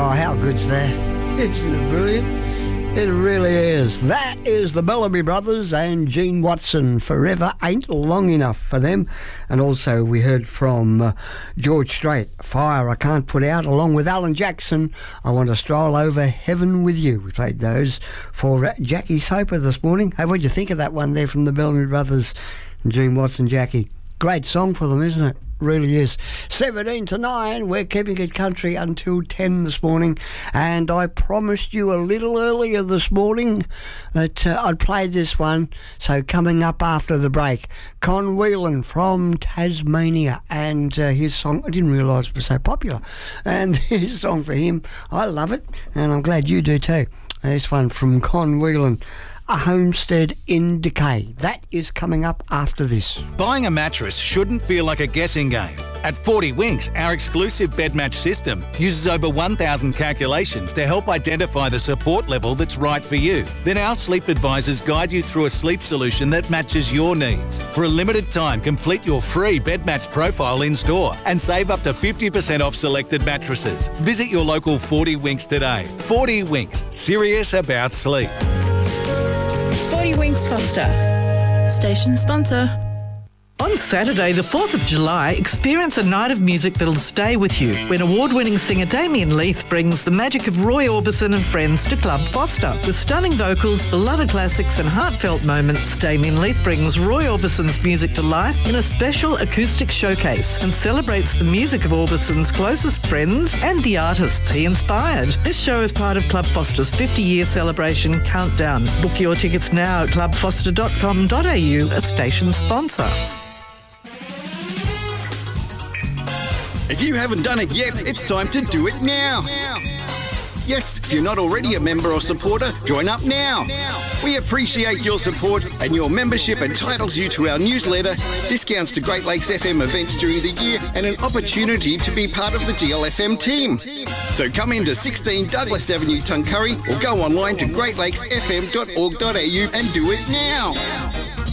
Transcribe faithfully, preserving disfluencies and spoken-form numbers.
how good's that? Isn't it brilliant? It really is. That is the Bellamy Brothers and Gene Watson. Forever Ain't Long Enough for them. And also we heard from uh, George Strait, Fire I Can't Put Out, along with Alan Jackson, I Want to Stroll Over Heaven With You. We played those for uh, Jackie Soper this morning. Hey, what'd you think of that one there from the Bellamy Brothers and Gene Watson, Jackie? Great song for them, isn't it? Really is. seventeen to nine, we're keeping it country until ten this morning, and I promised you a little earlier this morning that uh, I'd play this one. So coming up after the break, Con Whelan from Tasmania, and uh, his song, I didn't realise it was so popular, and his song for him, I love it, and I'm glad you do too. This one from Con Whelan, A Homestead in Decay. That is coming up after this. Buying a mattress shouldn't feel like a guessing game. At forty Winks, our exclusive bed match system uses over one thousand calculations to help identify the support level that's right for you. Then our sleep advisors guide you through a sleep solution that matches your needs. For a limited time, complete your free bed match profile in store and save up to fifty percent off selected mattresses. Visit your local forty Winks today. forty Winks, serious about sleep. forty Winks Foster, station sponsor. On Saturday, the fourth of July, experience a night of music that'll stay with you when award-winning singer Damien Leith brings the magic of Roy Orbison and friends to Club Foster. With stunning vocals, beloved classics and heartfelt moments, Damien Leith brings Roy Orbison's music to life in a special acoustic showcase and celebrates the music of Orbison's closest friends and the artists he inspired. This show is part of Club Foster's fifty-year celebration countdown. Book your tickets now at club foster dot com dot a u, a station sponsor. If you haven't done it yet, it's time to do it now. Yes, if you're not already a member or supporter, join up now. We appreciate your support, and your membership entitles you to our newsletter, discounts to Great Lakes F M events during the year, and an opportunity to be part of the G L F M team. So come into sixteen Douglas Avenue, Tuncurry, or go online to great lakes f m dot org dot a u and do it now.